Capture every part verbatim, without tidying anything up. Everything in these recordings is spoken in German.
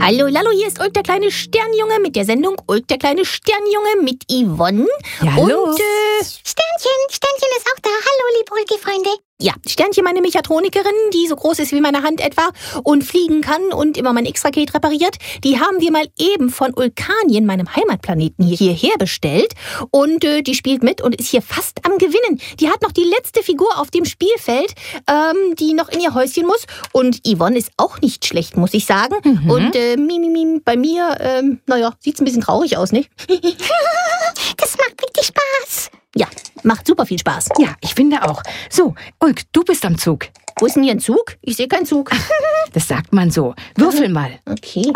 Hallo, Lallo, hier ist Ulk, der kleine Sternjunge mit der Sendung Ulk, der kleine Sternjunge mit Yvonne. Ja, hallo. Und, äh, Sternchen, Sternchen ist auch da. Hallo, liebe Ulki-Freunde. ja, Sternchen, meine Mechatronikerin, die so groß ist wie meine Hand etwa und fliegen kann und immer mein X-Raket repariert, die haben wir mal eben von Ulkanien, meinem Heimatplaneten, hier, hierher bestellt. Und äh, die spielt mit und ist hier fast am Gewinnen. Die hat noch die letzte Figur auf dem Spielfeld, ähm, die noch in ihr Häuschen muss. Und Yvonne ist auch nicht schlecht, muss ich sagen. Mhm. Und äh, mi, mi, mi, bei mir, ähm, naja, sieht's ein bisschen traurig aus, nicht? Das macht wirklich Spaß. Ja, macht super viel Spaß. Ja, ich finde auch. So, Ulk, du bist am Zug. Wo ist denn hier ein Zug? Ich sehe keinen Zug. Das sagt man so. Würfel mal. Okay.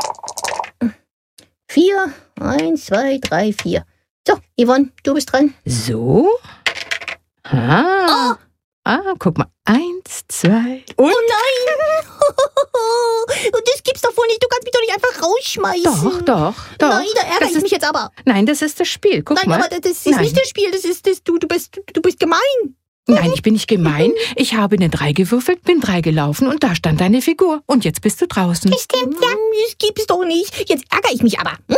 Vier, eins, zwei, drei, vier. So, Yvonne, du bist dran. So. Ah. Ah, guck mal. Eins, zwei. Oh nein! Und das gibt's doch wohl nicht. Du kannst mich doch nicht einfach rausschmeißen. Doch, doch, doch. Nein, da ärgere Das ich ist- mich jetzt aber. Nein, das ist das Spiel. Guck Nein, mal. aber das ist Nein. nicht das Spiel. Das ist das. Du, du bist, du bist gemein. Nein, ich bin nicht gemein. Ich habe eine drei gewürfelt, bin drei gelaufen und da stand deine Figur. Und jetzt bist du draußen. Stimmt, ja. Hm, Das gibt's doch nicht. Jetzt ärgere ich mich aber. Hm?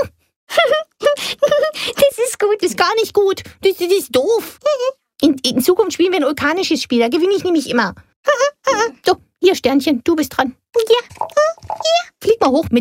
Das ist gut. Das ist gar nicht gut. Das, das ist doof. In, in Zukunft spielen wir ein vulkanisches Spiel. Da gewinne ich nämlich immer. So, hier Sternchen, du bist dran. Ja. Flieg mal hoch mit